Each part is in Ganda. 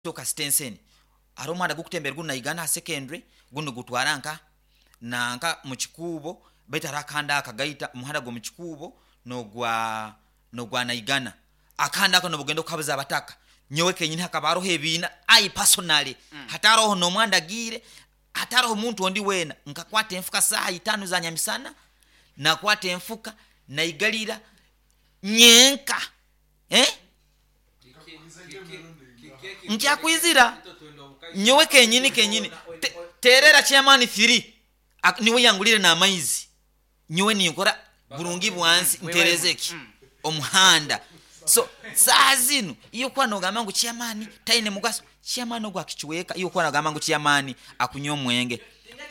soka stenseni aromwana gukutembera gunaigana secondary guno gutwaranka nanka mu kikubo betarakanda akagaita umuhanda go mu kikubo no gwa naigana akanda ko no bugendo kabuza abataka nyowe kenyine hakabaro hebina ai personally hataro no mwandagire hataro umuntu ondi wena nkakwata enfuka saa 5 za nyamisana na kwata enfuka na igalira nyenka nkia kuizira nyowe kenyini terera chairman 3 niwe yangulire na amaizi nyowe nikora burungi bwansi nterezeki omuhanda so sazinu iyo kwa nogamba ngo chairman taine mugaso chairman ogwa kichweka iyo kwa nogamba ngo chairman akunyo mwenge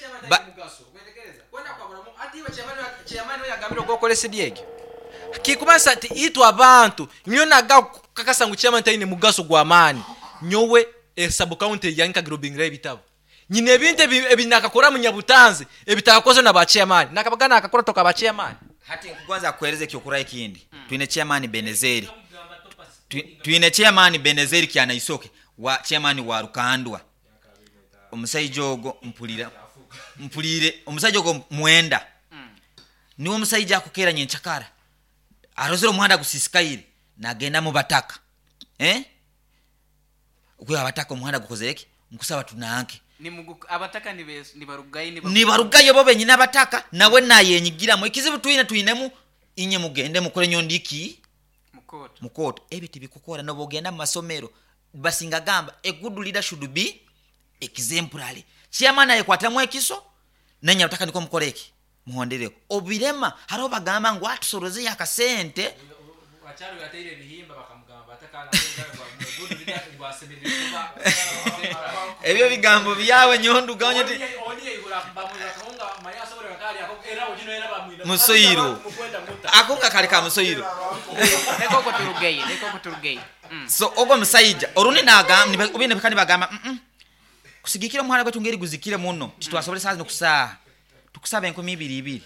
chairman yagambira gokole sidiege kikubasa ati itu abantu nyonaga kakasa ngo chairman taine mugaso gwa mani nyowe sub county yanka grobingira ibitabo nyine binte ebinakakora munyabutanze ebitakakoze na ba chairman nakabagana akakora toka ba chairman hati kwanza kueleze kyokura ikindi tuine chairman Benezeri tuine chairman Benezeri kyana isoke wa chairman wa Rukandwa omusaijogo mpulire omusaijogo mwenda niwo musaija akukera nyenchakara arozero muhanda gusisikaire nagenda mu bataka ukwe abataka muhanda gukozeke nkusaba tunanke abataka ni barugayo bo benyina abataka nawe nayenyigira mu ikizibu tuinemu inye mugende mukore nyondiki mukoto ebiti bikukora no bogenda mu masomero basinga gamba a good leader should be exemplary chairman ayekwatamu ekiso nenya utaka niko mukoreke muhondereko obirema haro bagamba ngo atusoroze yakasente wacharu yateire bihimba bakamugamba batakana ebyo bigambo byawe nyondo ganye ti musoiro akunga kali ka musoiro nekoko turugeye so ogo musaija oruni naga ubine bikani bagamba kusigikira muhana gwe tungeri guzikire muno titwasobole sazi nokusaa tukusaba 222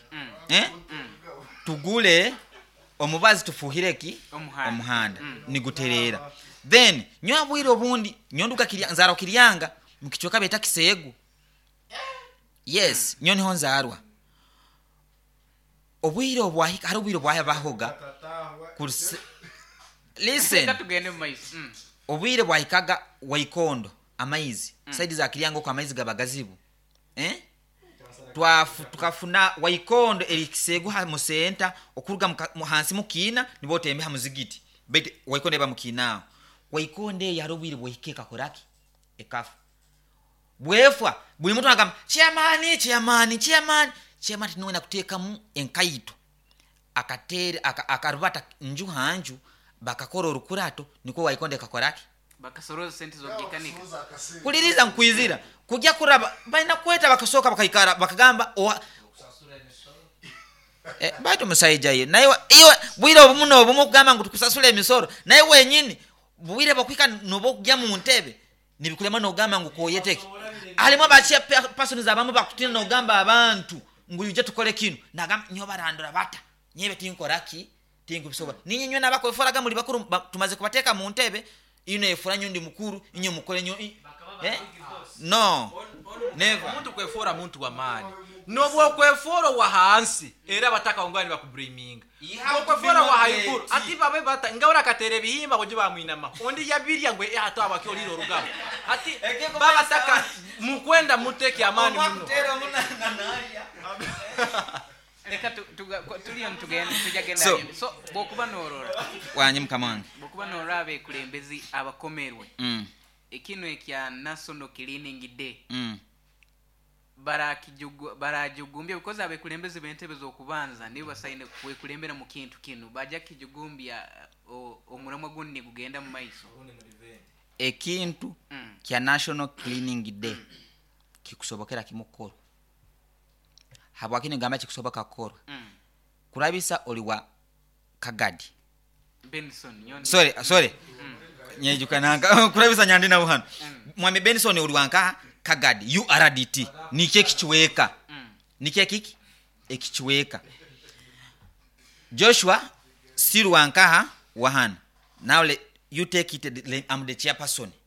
tugule omubazi tufuhireki omuhanda niguterera then nywa bwiro obundi nyonduka nzaro kiryanga mukichoka beta kisegu yes nyoni honzarwa obwiro bwahika hari obwiro bwaya bahoga listen obwiro bwahikaga waikondo amaizi side za kiryanga kwa amaizi gabagazibu tukafuna waikondo elikisegu ha mu center okuruga hansi mukina nibo tembe ha muzigiti bete waikondo eba mukina waikonde yarobwire bwihikeka koraki ekafu bwefwa buli muntu agamba chairman niwe nakuteka mu enkaito akatere akarubata nju hanju bakakora urukurato niko waikonde kakoraki bakasoroza sente zogikanika kuliriza nkuizira kujya kuraba baina kweta bakasoka bakayikara bakagamba baito musaija ye nayo iyo bwire obuno obumugamba ngo tukusasula emisoro nayo wenyini bwire bakwika nobo kujya mu ntebe nibikulema no gamba ngo koyeteke alimo bachi person zabamu bakutina no gamba abantu ngo yuje tukole kino nagamba nyo barandura bata nyebe tinkoraki tingubisoba ninyi nyona bakoforaga muri bakuru tumaze kubateka mu ntebe ino efura nyondi mukuru inyo mukole nyo no never muntu kwefora muntu wa mani nobwo kwefora wa hansi era bataka ongwani bakubreaminga kwefora wa haikuru ati babe bata ngawura katere bihimba ngo bamwinama ondi yabirya ngwe hato abaki oliro rugabo ati baba taka mukwenda muteke amani muno reka tuliyo tujagenda so bokuba norora wanyim kamange bokuba norora abekulembezi abakomerwe ekino ekya national cleaning day barajugumbya because abekulembezi bentebe zokubanza nibo basaine kwekulembera mu kintu kino bajja kijugumbya omuramo gunni gugenda mu maiso ekintu kya national cleaning day kikusobokera kimukoro habwakini ngamba kikusoboka koro kurabisa oliwa Kagadi Benson sorry nyejukananga kurabisa nyandi na uhano mwami Benson oliwanka Kagadi URDT nike kichweka nike kiki ekichweka Joshua Sirwanka wahana now you take it I'm the chairperson